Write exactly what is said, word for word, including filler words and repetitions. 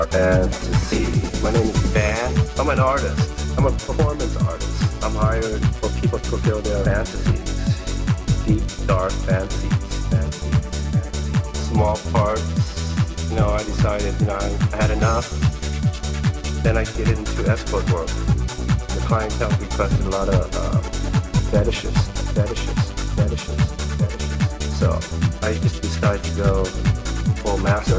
Fantasy. My name is Van. I'm an artist. I'm a performance artist. I'm hired for people to fulfill their fantasies. Deep, dark fantasies. fantasies. Small parts. You know, I decided, you know, I, I had enough. Then I get into escort work. The clientele requested a lot of um, fetishes, fetishes, fetishes, fetishes. So I just decided to go full master